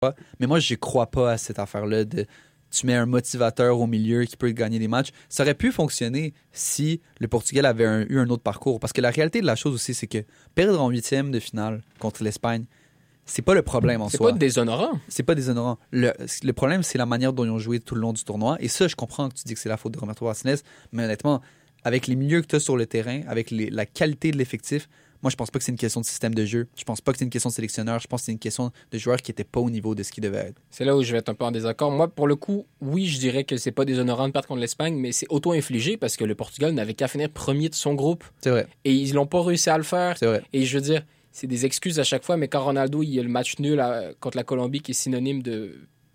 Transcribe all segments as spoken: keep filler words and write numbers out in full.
Mais moi, je crois pas à cette affaire-là de tu mets un motivateur au milieu qui peut gagner des matchs. Ça aurait pu fonctionner si le Portugal avait un, eu un autre parcours. Parce que la réalité de la chose aussi, c'est que perdre en huitième de finale contre l'Espagne, c'est pas le problème en c'est soi. C'est pas déshonorant. C'est pas déshonorant. Le, le problème, c'est la manière dont ils ont joué tout le long du tournoi. Et ça, je comprends que tu dis que c'est la faute de Roberto Martinez, mais honnêtement, avec les milieux que tu as sur le terrain, avec les, la qualité de l'effectif, moi, je pense pas que c'est une question de système de jeu. Je pense pas que c'est une question de sélectionneur. Je pense que c'est une question de joueurs qui n'étaient pas au niveau de ce qu'ils devaient être. C'est là où je vais être un peu en désaccord. Moi, pour le coup, oui, je dirais que c'est pas déshonorant de perdre contre l'Espagne, mais c'est auto-infligé parce que le Portugal n'avait qu'à finir premier de son groupe. C'est vrai. Et ils l'ont pas réussi à le faire. C'est vrai. Et je veux dire, c'est des excuses à chaque fois, mais quand Ronaldo, il y a le match nul à, contre la Colombie qui est synonyme de,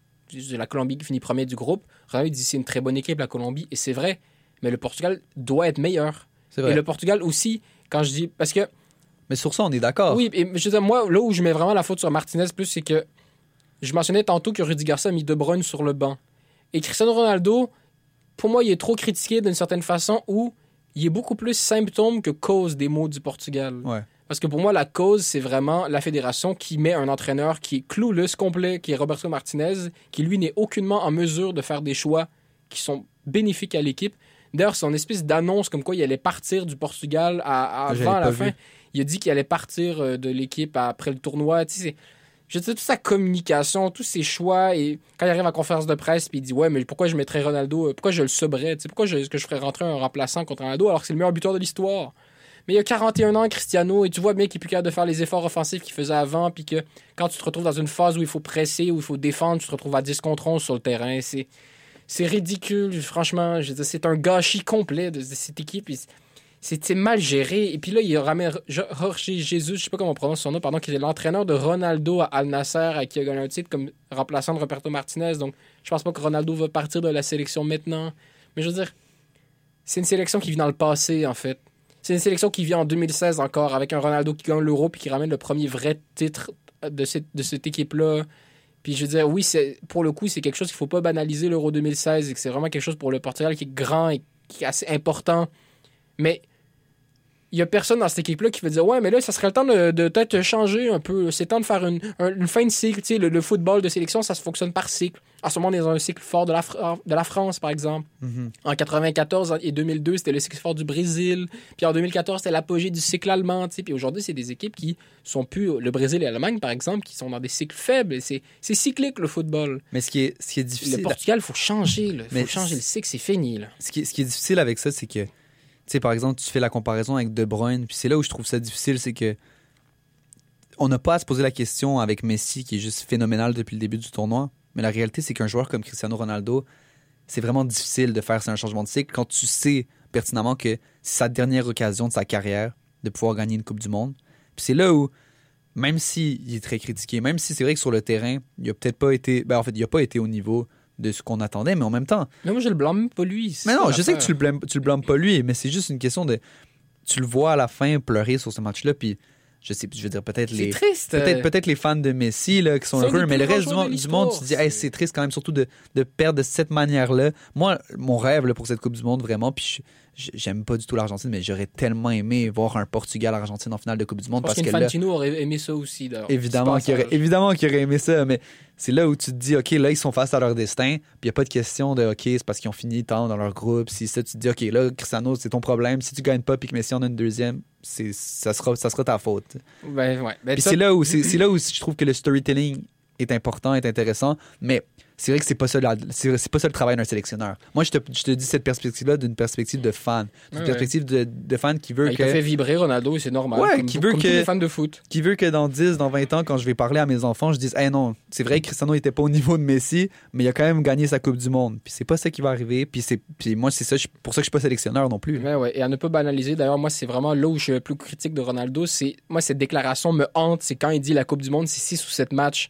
de la Colombie qui finit premier du groupe, Ronaldo dit c'est une très bonne équipe, la Colombie, et c'est vrai. Mais le Portugal doit être meilleur. C'est vrai. Et le Portugal aussi, quand je dis... Parce que... Mais sur ça, on est d'accord. Oui, et je veux dire, moi, là où je mets vraiment la faute sur Martinez, plus, c'est que je mentionnais tantôt que Rudy Garcia a mis De Bruyne sur le banc. Et Cristiano Ronaldo, pour moi, il est trop critiqué d'une certaine façon où il est beaucoup plus symptôme que cause des maux du Portugal. Ouais. Parce que pour moi, la cause, c'est vraiment la fédération qui met un entraîneur qui est clueless complet, qui est Roberto Martinez, qui, lui, n'est aucunement en mesure de faire des choix qui sont bénéfiques à l'équipe. D'ailleurs, son espèce d'annonce comme quoi il allait partir du Portugal à, à avant la fin... Vu. Il a dit qu'il allait partir de l'équipe après le tournoi. Tu sais, je sais, toute sa communication, tous ses choix. Et quand il arrive en conférence de presse, puis il dit ouais, mais pourquoi je mettrais Ronaldo, pourquoi je le subrais, tu sais, pourquoi je, que je ferais rentrer un remplaçant contre Ronaldo alors que c'est le meilleur buteur de l'histoire. Mais il a quarante et un ans, Cristiano, et tu vois bien qu'il est plus capable de faire les efforts offensifs qu'il faisait avant, puis que quand tu te retrouves dans une phase où il faut presser, où il faut défendre, tu te retrouves à dix contre onze sur le terrain. C'est, c'est ridicule, franchement. Je veux dire, c'est un gâchis complet de, de cette équipe. Et c'était mal géré. Et puis là, il y a Jorge Jesus, je sais pas comment on prononce son nom, pardon, qui est l'entraîneur de Ronaldo à Al Nassr, qui a gagné un titre comme remplaçant de Roberto Martinez. Donc, je pense pas que Ronaldo va partir de la sélection maintenant. Mais je veux dire, c'est une sélection qui vit dans le passé, en fait. C'est une sélection qui vit en deux mille seize encore, avec un Ronaldo qui gagne l'Euro puis qui ramène le premier vrai titre de cette, de cette équipe-là. Puis je veux dire, oui, c'est, pour le coup, c'est quelque chose qu'il faut pas banaliser, l'Euro deux mille seize, et que c'est vraiment quelque chose pour le Portugal qui est grand et qui est assez important. Mais il y a personne dans cette équipe-là qui veut dire ouais, mais là, ça serait le temps de, de peut-être changer un peu. C'est le temps de faire une, un, une fin de cycle. Tu sais, le, le football de sélection, ça se fonctionne par cycle. En ce moment, on est dans un cycle fort de la, de la France, par exemple. Mm-hmm. En quatre-vingt-quatorze et deux mille deux, c'était le cycle fort du Brésil. Puis en deux mille quatorze, c'était l'apogée du cycle allemand. Tu sais. Puis aujourd'hui, c'est des équipes qui sont plus... Le Brésil et l'Allemagne, par exemple, qui sont dans des cycles faibles. C'est, c'est cyclique, le football. Mais ce qui est, ce qui est difficile... Le Portugal, il faut changer. Il faut changer le cycle, c'est fini. Là. Ce, qui, ce qui est difficile avec ça, c'est que tu sais, par exemple, tu fais la comparaison avec De Bruyne, puis c'est là où je trouve ça difficile, c'est que on n'a pas à se poser la question avec Messi, qui est juste phénoménal depuis le début du tournoi, mais la réalité, c'est qu'un joueur comme Cristiano Ronaldo, c'est vraiment difficile de faire un changement de cycle quand tu sais pertinemment que c'est sa dernière occasion de sa carrière de pouvoir gagner une Coupe du Monde. Puis c'est là où, même s'il est très critiqué, même si c'est vrai que sur le terrain, il a peut-être pas été... Ben en fait, il n'a pas été au niveau de ce qu'on attendait, mais en même temps... Mais moi, je le blâme pas lui. Mais non, je sais que tu le blâmes, tu le blâmes pas lui, mais c'est juste une question de... Tu le vois à la fin pleurer sur ce match-là, puis je sais, je veux dire, peut-être c'est les... triste. Peut-être, peut-être les fans de Messi là, qui sont c'est heureux, mais le reste du monde, du monde, tu te dis, hey, c'est triste quand même, surtout de, de perdre de cette manière-là. Moi, mon rêve là, pour cette Coupe du Monde, vraiment, puis je, j'aime pas du tout l'Argentine, mais j'aurais tellement aimé voir un Portugal-Argentine en finale de Coupe du Monde. Je pense parce que Infantino là, aurait aimé ça aussi. Évidemment qu'il, aurait, évidemment qu'il aurait aimé ça, mais c'est là où tu te dis, OK, là, ils sont face à leur destin, puis il n'y a pas de question de, OK, c'est parce qu'ils ont fini tant dans leur groupe. Si ça, tu te dis, OK, là, Cristiano, c'est ton problème. Si tu gagnes pas puis que Messi en a une deuxième, c'est, ça, sera, ça sera ta faute. Ben, ouais. Ben, puis ça... c'est, là où, c'est, c'est là où je trouve que le storytelling est important, est intéressant, mais c'est vrai que c'est pas ça, la, c'est, c'est pas ça le travail d'un sélectionneur. Moi, je te, je te dis cette perspective-là d'une perspective de fan, d'une ouais, perspective ouais. de, de fan qui veut ben, que... Il t'a fait vibrer Ronaldo, et c'est normal, ouais, comme, qui veut comme que, tous les fans de foot. Qui veut que dans dix, dans vingt ans, quand je vais parler à mes enfants, je dise « Hey non, c'est vrai que Cristiano était pas au niveau de Messi, mais il a quand même gagné sa Coupe du Monde. » Puis c'est pas ça qui va arriver, puis, c'est, puis moi, c'est ça, pour ça que je suis pas sélectionneur non plus. Ouais, ouais. Et à ne pas banaliser, d'ailleurs, moi, c'est vraiment là où je suis le plus critique de Ronaldo, c'est, moi, cette déclaration me hante, c'est quand il dit la Coupe du Monde, c'est six ou sept matchs.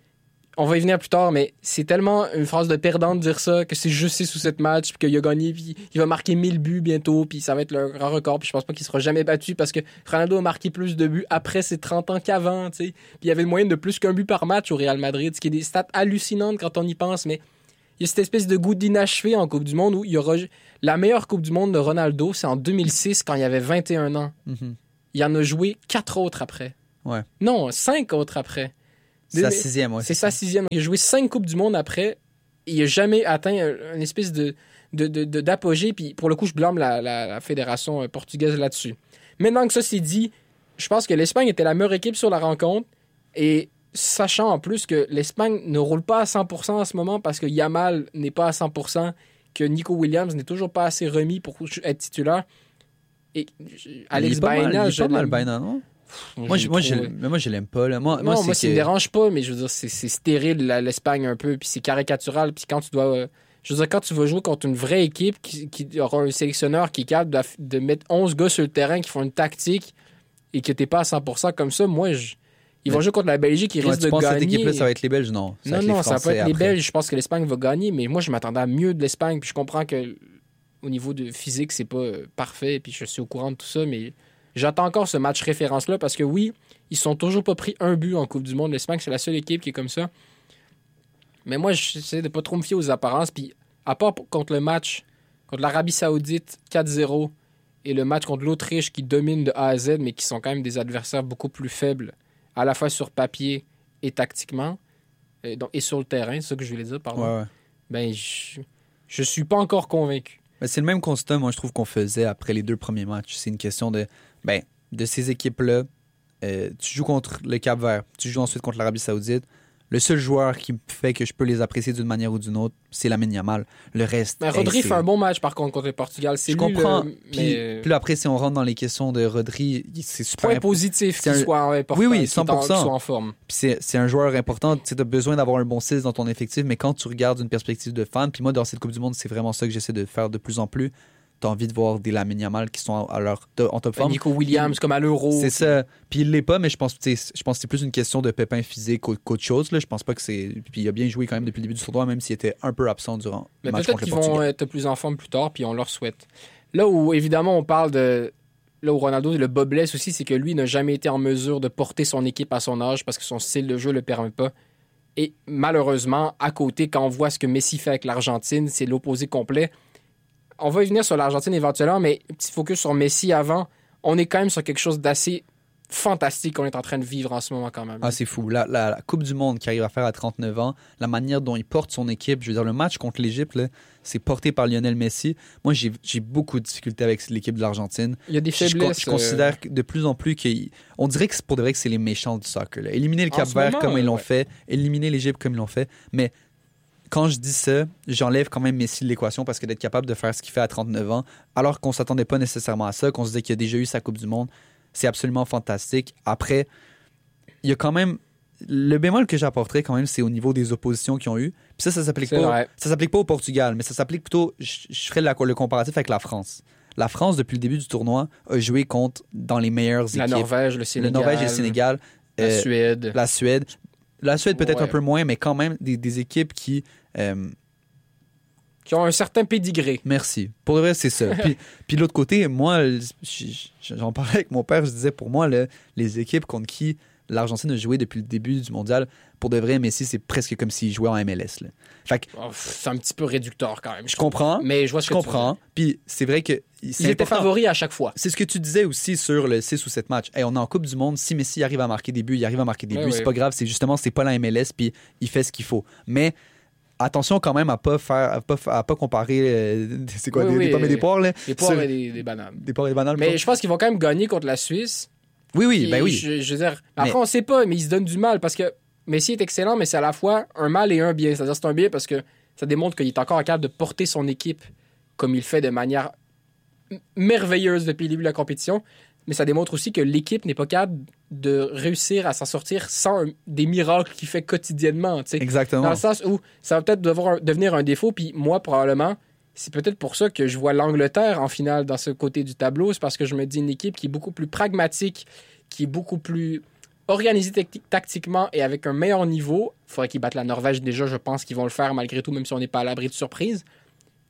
On va y venir plus tard, mais c'est tellement une phrase de perdant de dire ça, que c'est juste six ou sept matchs, puis qu'il a gagné, puis il va marquer mille buts bientôt, puis ça va être le grand record, puis je pense pas qu'il sera jamais battu, parce que Ronaldo a marqué plus de buts après ses trente ans qu'avant, tu sais. Puis il y avait une moyenne de plus qu'un but par match au Real Madrid, ce qui est des stats hallucinantes quand on y pense, mais il y a cette espèce de goût d'inachevé en Coupe du Monde où il y aura... La meilleure Coupe du Monde de Ronaldo, c'est en deux mille six, quand il avait vingt et un ans. Mm-hmm. Il en a joué quatre autres après. Ouais. Non, cinq autres après. C'est sa sixième, ouais. C'est sa sixième. Il a joué cinq Coupes du Monde après. Et il n'a jamais atteint un- une espèce de, de, de, de- d'apogée. Puis pour le coup, je blâme la, la, la fédération portugaise là-dessus. Maintenant que ça c'est dit, je pense que l'Espagne était la meilleure équipe sur la rencontre. Et sachant en plus que l'Espagne ne roule pas à cent pour cent en ce moment parce que Yamal n'est pas à cent pour cent, que Nico Williams n'est toujours pas assez remis pour être titulaire. Et Alex il est pas mal, Baena, il est je pas mal, l'aime. Baena, non? Moi, je, moi, je, mais moi, je l'aime pas. Là. Moi, Non, moi, moi, c'est ça que... me dérange pas, mais je veux dire, c'est, c'est stérile, la- l'Espagne, un peu, puis c'est caricatural, puis quand tu dois... euh, je veux dire, quand tu vas jouer contre une vraie équipe qui, qui aura un sélectionneur qui est capable de, de mettre onze gars sur le terrain qui font une tactique et que t'es pas à cent pour cent comme ça, moi, je... ils vont Mais- jouer contre la Belgique, ils Ouais, risquent tu de penses que gagner. cette équipe-là, ça va être les Belges? Non. Ça va Non, être les non, ça va pas Français être les après. Belges. Je pense que l'Espagne va gagner, mais moi, je m'attendais à mieux de l'Espagne. Puis je comprends que au niveau de physique, c'est pas euh, parfait. Puis je suis au courant de tout ça, mais j'attends encore ce match référence-là parce que oui, ils sont toujours pas pris un but en Coupe du Monde. L'Espagne, c'est la seule équipe qui est comme ça. Mais moi, j'essaie de pas trop me fier aux apparences. Puis à part pour- contre le match contre l'Arabie Saoudite quatre zéro et le match contre l'Autriche qui domine de A à Z, mais qui sont quand même des adversaires beaucoup plus faibles, à la fois sur papier et tactiquement, et, donc, et sur le terrain, c'est ça que je voulais dire, pardon. Ouais, ouais. Ben, je, je suis pas encore convaincu. Mais c'est le même constat, moi, je trouve qu'on faisait après les deux premiers matchs. C'est une question de, ben, de ces équipes-là. Euh, tu joues contre le Cap-Vert, tu joues ensuite contre l'Arabie Saoudite. Le seul joueur qui fait que je peux les apprécier d'une manière ou d'une autre, c'est Lamine Yamal. Le reste. Mais hey, Rodri c'est- fait un bon match, par contre, contre le Portugal. C'est Je lui, comprends. le- Puis, mais... puis là, après, si on rentre dans les questions de Rodri, il- c'est super Point important. positif c'est qu'il un- soit important, Oui, oui, qu'il cent pour cent. qu'il soit en forme. Puis c'est, c'est un joueur important. Tu as besoin d'avoir un bon six dans ton effectif, mais quand tu regardes d'une perspective de fan, puis moi, dans cette Coupe du Monde, c'est vraiment ça que j'essaie de faire de plus en plus. Tu as envie de voir des Lamine Yamal qui sont à leur, en top forme. Nico Williams, comme à l'Euro. C'est ça. Puis il l'est pas, mais je pense, tu sais, je pense que c'est plus une question de pépin physique qu'au- qu'autre chose. Là. Je pense pas que c'est. Puis il a bien joué quand même depuis le début du tournoi, même s'il était un peu absent durant Mais le match peut-être contre le qu'ils vont Portugal. être plus en forme plus tard, puis on leur souhaite. Là où, évidemment, on parle de... Là où Ronaldo, le bas blesse aussi, c'est que lui n'a jamais été en mesure de porter son équipe à son âge parce que son style de jeu ne le permet pas. Et malheureusement, à côté, quand on voit ce que Messi fait avec l'Argentine, c'est l'opposé complet. On va y venir sur l'Argentine éventuellement, mais petit focus sur Messi avant. On est quand même sur quelque chose d'assez fantastique qu'on est en train de vivre en ce moment quand même. Ah, c'est fou. La, la- la Coupe du Monde qui arrive à faire à trente-neuf ans, la manière dont il porte son équipe, je veux dire, le match contre l'Égypte, là, c'est porté par Lionel Messi. Moi, j'ai, j'ai beaucoup de difficultés avec l'équipe de l'Argentine. Il y a des Je, je, faiblesses. je considère que de plus en plus qu'on dirait que c'est pour de vrai que c'est les méchants du soccer. Là. Éliminer le En ce Cap-Vert moment, comme ils l'ont ouais. fait, éliminer l'Égypte comme ils l'ont fait, mais quand je dis ça, j'enlève quand même Messi de l'équation parce que d'être capable de faire ce qu'il fait à trente-neuf ans, alors qu'on s'attendait pas nécessairement à ça, qu'on se disait qu'il a déjà eu sa Coupe du Monde, c'est absolument fantastique. Après, il y a quand même le bémol que j'apporterais quand même, c'est au niveau des oppositions qu'ils ont eu. Puis ça, ça s'applique C'est pas. vrai. Ça s'applique pas au Portugal, mais ça s'applique plutôt. Je, je ferais la- le comparatif avec la France. La France, depuis le début du tournoi, a joué contre dans les meilleures La équipes. Norvège, le Le Sénégal. Norvège et le Sénégal. La euh, Suède. la Suède. La Suède peut-être Ouais. un peu moins, mais quand même des, des équipes qui. euh, Qui ont un certain pédigré. Merci. Pour de vrai, c'est ça. Puis, puis de l'autre côté, moi, j- j'en parlais avec mon père, je disais pour moi, le- les équipes contre qui l'Argentine a joué depuis le début du mondial, pour de vrai, Messi, c'est presque comme s'il jouait en M L S. Là. Fait que Oh, pff, c'est un petit peu réducteur quand même. je comprends. Mais je vois ce Je que tu veux comprends. Puis c'est vrai que. dire. c'est Ils étaient important. favoris à chaque fois. C'est ce que tu disais aussi sur le six ou sept matchs. Hey, on est en Coupe du Monde. Si Messi arrive à marquer des buts, il arrive à marquer des Ouais, buts. ouais. C'est pas grave. C'est justement, c'est pas la M L S, puis il fait ce qu'il faut. Mais attention quand même à pas faire, à pas, à pas comparer. euh, c'est quoi, Oui, des, oui, des pommes et des euh, poires, là? Des poires Sur- et des, des bananes. Des poires et des bananes. Mais je pense qu'ils vont quand même gagner contre la Suisse. Oui, oui, Puis, ben oui. Je, je veux dire, après, Mais- on sait pas, mais ils se donnent du mal parce que Messi est excellent, mais c'est à la fois un mal et un bien. C'est-à-dire, c'est un bien parce que ça démontre qu'il est encore capable de porter son équipe comme il fait de manière m- merveilleuse depuis le début de la compétition. Mais ça démontre aussi que l'équipe n'est pas capable de réussir à s'en sortir sans un- des miracles qu'il fait quotidiennement. tu sais. Exactement. Dans le sens où ça va peut-être devoir devenir un défaut, puis moi, probablement, c'est peut-être pour ça que je vois l'Angleterre en finale dans ce côté du tableau. C'est parce que je me dis une équipe qui est beaucoup plus pragmatique, qui est beaucoup plus organisée tacti- tactiquement et avec un meilleur niveau. Il faudrait qu'ils battent la Norvège déjà, je pense qu'ils vont le faire malgré tout, même si on n'est pas à l'abri de surprise.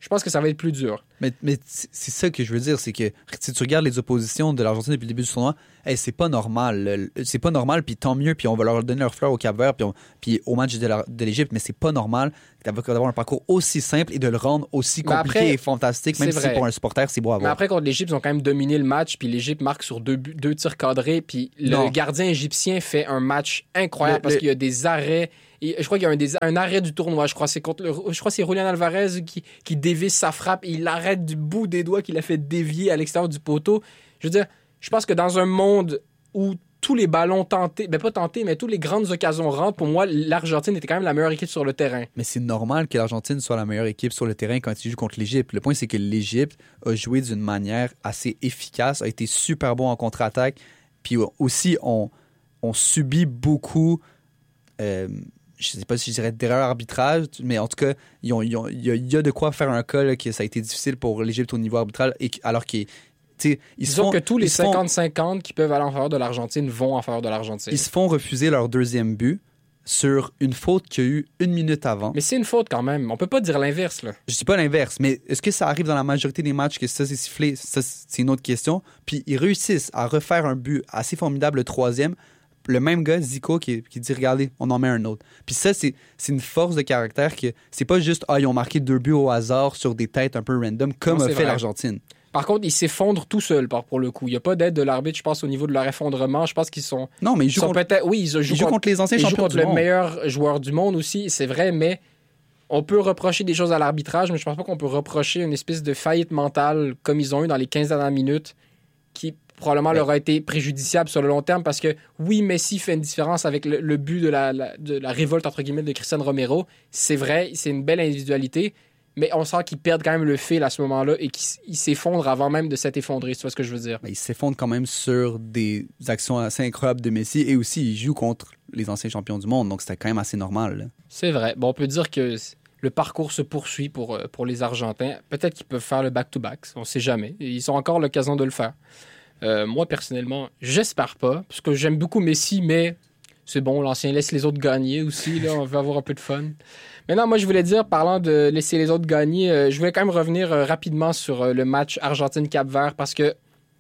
je pense que ça va être plus dur. Mais, mais c'est ça que je veux dire, c'est que si tu regardes les oppositions de l'Argentine depuis le début du tournoi, hey, c'est pas normal. C'est pas normal, puis tant mieux, puis on va leur donner leur fleur au Cap-Vert, puis, on, puis au match de, la, de l'Égypte, mais c'est pas normal d'avoir un parcours aussi simple et de le rendre aussi compliqué après, et fantastique, même si pour un supporter, c'est beau à voir. Mais après, contre l'Égypte, ils ont quand même dominé le match, puis l'Égypte marque sur deux, deux tirs cadrés, puis le non. gardien égyptien fait un match incroyable le, parce le... qu'il y a des arrêts. Et je crois qu'il y a un, des, un arrêt du tournoi, je crois. C'est contre le, je crois que c'est Julian Alvarez qui, qui dévisse sa frappe et il l'arrête du bout des doigts qu'il a fait dévier à l'extérieur du poteau. Je veux dire, je pense que dans un monde où tous les ballons tentés, ben pas tentés, mais toutes les grandes occasions rentrent, pour moi, l'Argentine était quand même la meilleure équipe sur le terrain. Mais c'est normal que l'Argentine soit la meilleure équipe sur le terrain quand il joue contre l'Égypte. Le point, c'est que l'Égypte a joué d'une manière assez efficace, a été super bon en contre-attaque, puis aussi, on, on subit beaucoup... Euh, je ne sais pas si je dirais d'erreur arbitrage, mais en tout cas, il y, y, y a de quoi faire un cas là, que ça a été difficile pour l'Égypte au niveau arbitral, et, alors qu'ils ils Disons font, que tous les cinquante cinquante qui peuvent aller en faveur de l'Argentine vont en faveur de l'Argentine. Ils se font refuser leur deuxième but sur une faute qu'il y a eu une minute avant. Mais c'est une faute quand même. On peut pas dire l'inverse, là. Je dis pas l'inverse, mais est-ce que ça arrive dans la majorité des matchs que ça s'est sifflé? Ça, c'est une autre question. Puis ils réussissent à refaire un but assez formidable, le troisième. Le même gars, Zico, qui, qui dit « Regardez, on en met un autre ». Puis ça, c'est, c'est une force de caractère que c'est pas juste « Ah, ils ont marqué deux buts au hasard sur des têtes un peu random » comme non, a fait vrai. l'Argentine. Par contre, ils s'effondrent tout seuls, pour le coup. Il n'y a pas d'aide de l'arbitre, je pense, au niveau de leur effondrement. Je pense qu'ils sont... Non, mais ils jouent, sont contre... peut-être... Oui, ils jouent, ils jouent contre... contre les anciens ils champions jouent contre du le monde. meilleur joueur du monde aussi, c'est vrai, mais on peut reprocher des choses à l'arbitrage, mais je pense pas qu'on peut reprocher une espèce de faillite mentale comme ils ont eu dans les quinze dernières minutes qui... probablement ouais. leur a été préjudiciable sur le long terme parce que, oui, Messi fait une différence avec le, le but de la, la, de la révolte, entre guillemets, de Cristiano Romero. C'est vrai, c'est une belle individualité, mais on sent qu'ils perdent quand même le fil à ce moment-là et qu'ils s'effondrent avant même de s'être effondrés, tu vois ce que je veux dire? Mais ils s'effondrent quand même sur des actions assez incroyables de Messi et aussi, ils jouent contre les anciens champions du monde, donc c'était quand même assez normal. Là. C'est vrai. Bon, on peut dire que le parcours se poursuit pour, pour les Argentins. Peut-être qu'ils peuvent faire le back-to-back, on ne sait jamais. Ils ont encore l'occasion de le faire. Euh, moi, personnellement, j'espère pas, parce que j'aime beaucoup Messi, mais c'est bon, l'ancien laisse les autres gagner aussi, là, on veut avoir un peu de fun. Maintenant, moi, je voulais dire, parlant de laisser les autres gagner, euh, je voulais quand même revenir euh, rapidement sur euh, le match Argentine-Cap-Vert, parce que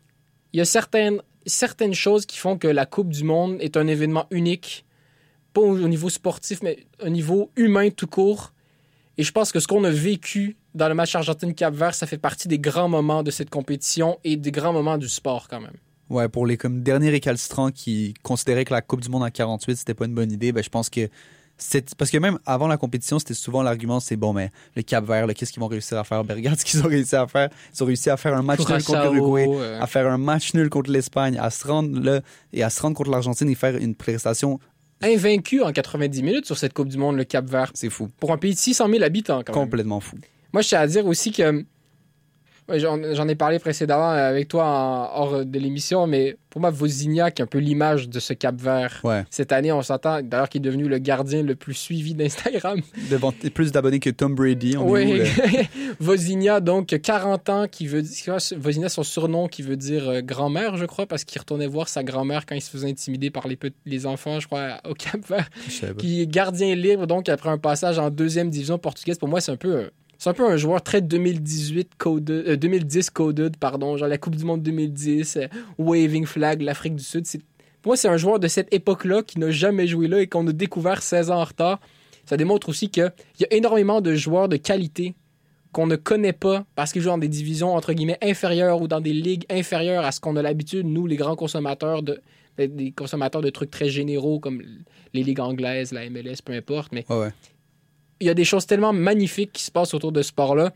il y a certaines, certaines choses qui font que la Coupe du Monde est un événement unique, pas au, au niveau sportif, mais au niveau humain tout court. Et je pense que ce qu'on a vécu dans le match Argentine-Cap-Vert, ça fait partie des grands moments de cette compétition et des grands moments du sport quand même. Ouais, pour les comme, derniers récalcitrants qui considéraient que la Coupe du Monde en quarante-huit, c'était pas une bonne idée, ben, je pense que c'est... Parce que même avant la compétition, c'était souvent l'argument, c'est bon, mais le Cap-Vert, là, qu'est-ce qu'ils vont réussir à faire? Ben, regarde ce qu'ils ont réussi à faire. Ils ont réussi à faire un match nul contre l'Uruguay, euh... à faire un match nul contre l'Espagne, à se rendre là et à se rendre contre l'Argentine et faire une prestation invaincu en quatre-vingt-dix minutes sur cette Coupe du Monde, le Cap-Vert. C'est fou. Pour un pays de six cent mille habitants, quand même. Complètement fou. Moi, je tiens à dire aussi que j'en, j'en ai parlé précédemment avec toi en, hors de l'émission, mais pour moi, Vozinha, qui est un peu l'image de ce Cap-Vert. Ouais. Cette année, on s'entend, d'ailleurs, qu'il est devenu le gardien le plus suivi d'Instagram. Devant plus d'abonnés que Tom Brady. On oui. Où, Vozinha, donc, quarante ans, qui veut dire... Vozinha, son surnom qui veut dire euh, grand-mère, je crois, parce qu'il retournait voir sa grand-mère quand il se faisait intimider par les, petits, les enfants, je crois, au Cap-Vert. Qui est gardien libre, donc, après un passage en deuxième division portugaise. Pour moi, c'est un peu... Euh, C'est un peu un joueur très deux mille dix-huit coded, euh, deux mille dix coded, pardon, genre la Coupe du Monde deux mille dix, euh, Waving Flag, l'Afrique du Sud. C'est... Pour moi, c'est un joueur de cette époque-là qui n'a jamais joué là et qu'on a découvert seize ans en retard. Ça démontre aussi qu'il y a énormément de joueurs de qualité qu'on ne connaît pas parce qu'ils jouent dans des divisions, entre guillemets, inférieures ou dans des ligues inférieures à ce qu'on a l'habitude, nous, les grands consommateurs de, des consommateurs de trucs très généraux comme les ligues anglaises, la M L S, peu importe, mais... Oh ouais. Il y a des choses tellement magnifiques qui se passent autour de ce sport-là.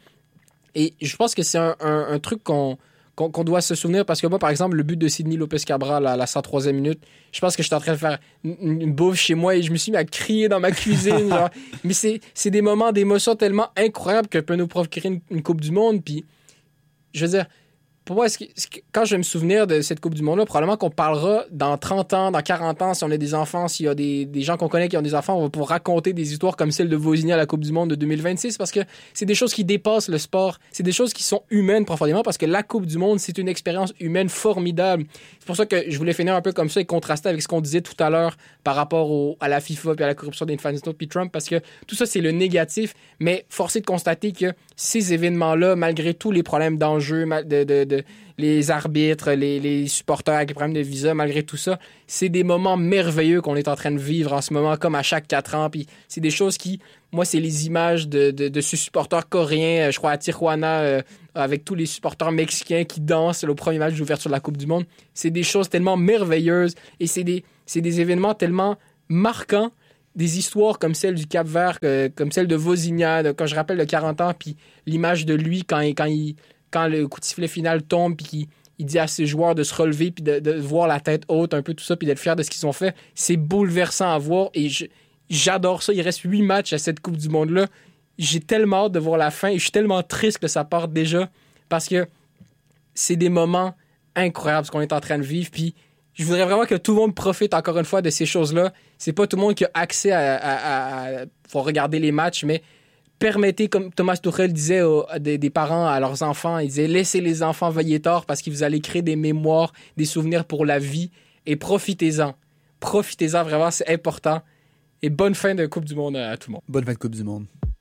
Et je pense que c'est un, un, un truc qu'on, qu'on, qu'on doit se souvenir. Parce que moi, par exemple, le but de Sidney Lopez-Cabral à la cent troisième minute, je pense que j'étais en train de faire une, une bouffe chez moi et je me suis mis à crier dans ma cuisine. genre. Mais c'est, c'est des moments d'émotion tellement incroyables que peut nous procurer une, une Coupe du Monde. Puis, je veux dire, pour moi, ce qui- ce qui- quand je vais me souvenir de cette Coupe du Monde-là, probablement qu'on parlera dans trente ans, dans quarante ans, si on a des enfants, s'il y a des, des gens qu'on connaît qui ont des enfants, on va pouvoir raconter des histoires comme celle de Wozniak à la Coupe du Monde de deux mille vingt-six, parce que c'est des choses qui dépassent le sport. C'est des choses qui sont humaines profondément, parce que la Coupe du Monde, c'est une expérience humaine formidable. C'est pour ça que je voulais finir un peu comme ça et contraster avec ce qu'on disait tout à l'heure par rapport au- à la FIFA et à la corruption d'Infantino puis Trump, parce que tout ça, c'est le négatif, mais force est de constater que ces événements-là, malgré tous les problèmes d'enjeu, mal- de, de, de- les arbitres, les, les supporters avec les problèmes de visa, malgré tout ça, c'est des moments merveilleux qu'on est en train de vivre en ce moment, comme à chaque quatre ans. Puis c'est des choses qui, moi, c'est les images de, de, de ce supporter coréen, euh, je crois à Tijuana, euh, avec tous les supporters mexicains qui dansent au premier match d'ouverture de la Coupe du Monde. C'est des choses tellement merveilleuses et c'est des, c'est des événements tellement marquants. Des histoires comme celle du Cap-Vert, euh, comme celle de Wozniak, de- quand je rappelle de quarante ans, puis l'image de lui quand, il, quand, il, quand le coup de sifflet final tombe, puis qu'il il dit à ses joueurs de se relever, puis de, de voir la tête haute, un peu tout ça, puis d'être fier de ce qu'ils ont fait. C'est bouleversant à voir et je- j'adore ça. Il reste huit matchs à cette Coupe du Monde-là. J'ai tellement hâte de voir la fin et je suis tellement triste que ça parte déjà parce que c'est des moments incroyables ce qu'on est en train de vivre, puis je voudrais vraiment que tout le monde profite encore une fois de ces choses-là. C'est pas tout le monde qui a accès à, à, à, à pour regarder les matchs, mais permettez, comme Thomas Tuchel disait aux, à des, des parents à leurs enfants, il disait laissez les enfants veiller tard parce que vous allez créer des mémoires, des souvenirs pour la vie et profitez-en. Profitez-en vraiment, c'est important. Et bonne fin de Coupe du Monde à tout le monde. Bonne fin de Coupe du Monde.